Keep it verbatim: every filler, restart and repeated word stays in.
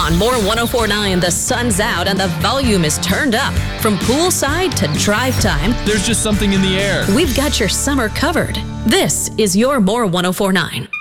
On More one oh four point nine, the sun's out and the volume is turned up. From poolside to drive time, there's just something in the air. We've got your summer covered. This is your More one oh four point nine.